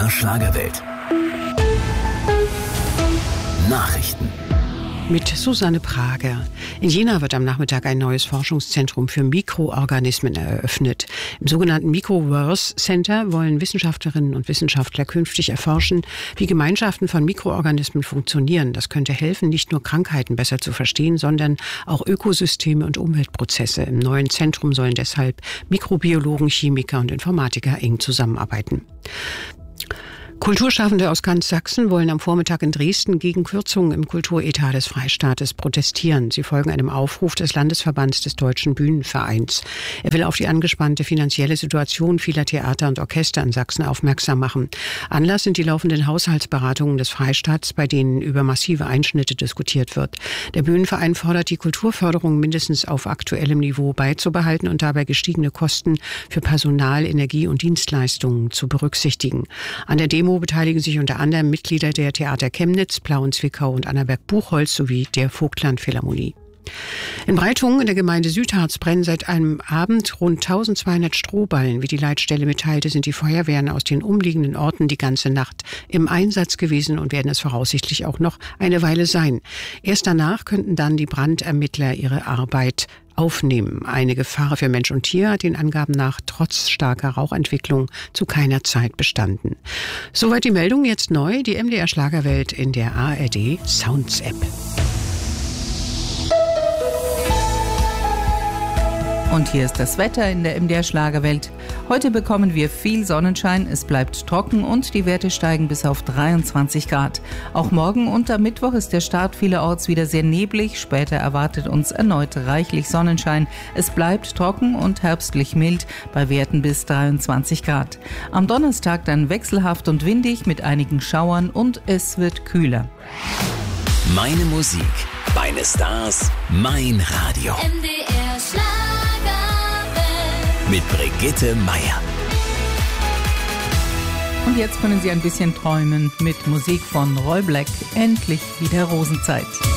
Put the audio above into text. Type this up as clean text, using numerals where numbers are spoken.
MDR Schlagerwelt. Nachrichten. Mit Susanne Prager. In Jena wird am Nachmittag ein neues Forschungszentrum für Mikroorganismen eröffnet. Im sogenannten Microverse Center wollen Wissenschaftlerinnen und Wissenschaftler künftig erforschen, wie Gemeinschaften von Mikroorganismen funktionieren. Das könnte helfen, nicht nur Krankheiten besser zu verstehen, sondern auch Ökosysteme und Umweltprozesse. Im neuen Zentrum sollen deshalb Mikrobiologen, Chemiker und Informatiker eng zusammenarbeiten. Kulturschaffende aus ganz Sachsen wollen am Vormittag in Dresden gegen Kürzungen im Kulturetat des Freistaates protestieren. Sie folgen einem Aufruf des Landesverbands des Deutschen Bühnenvereins. Er will auf die angespannte finanzielle Situation vieler Theater und Orchester in Sachsen aufmerksam machen. Anlass sind die laufenden Haushaltsberatungen des Freistaats, bei denen über massive Einschnitte diskutiert wird. Der Bühnenverein fordert, die Kulturförderung mindestens auf aktuellem Niveau beizubehalten und dabei gestiegene Kosten für Personal, Energie und Dienstleistungen zu berücksichtigen. An der Demo beteiligen sich unter anderem Mitglieder der Theater Chemnitz, Plauen-Zwickau und Annaberg-Buchholz sowie der Vogtland-Philharmonie. In Breitungen in der Gemeinde Südharz brennen seit einem Abend rund 1200 Strohballen. Wie die Leitstelle mitteilte, sind die Feuerwehren aus den umliegenden Orten die ganze Nacht im Einsatz gewesen und werden es voraussichtlich auch noch eine Weile sein. Erst danach könnten dann die Brandermittler ihre Arbeit aufnehmen. Eine Gefahr für Mensch und Tier hat den Angaben nach trotz starker Rauchentwicklung zu keiner Zeit bestanden. Soweit die Meldung, jetzt neu, die MDR Schlagerwelt in der ARD Sounds App. Und hier ist das Wetter in der MDR Schlagerwelt. Heute bekommen wir viel Sonnenschein, es bleibt trocken und die Werte steigen bis auf 23 Grad. Auch morgen und am Mittwoch ist der Start vielerorts wieder sehr neblig. Später erwartet uns erneut reichlich Sonnenschein. Es bleibt trocken und herbstlich mild bei Werten bis 23 Grad. Am Donnerstag dann wechselhaft und windig mit einigen Schauern und es wird kühler. Meine Musik, meine Stars, mein Radio. MDR Schlagerwelt. Mit Brigitte Meier. Und jetzt können Sie ein bisschen träumen mit Musik von Roy Black. Endlich wieder Rosenzeit.